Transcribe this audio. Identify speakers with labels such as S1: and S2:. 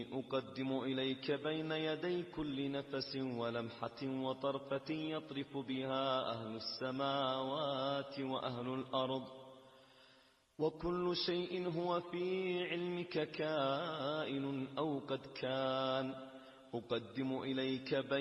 S1: أقدم إليك بين يدي كل نفس ولمحة وطرفة يطرف بها أهل السماوات وأهل الأرض، وكل شيء هو في علمك كائن أو قد كان. أقدم إليك بين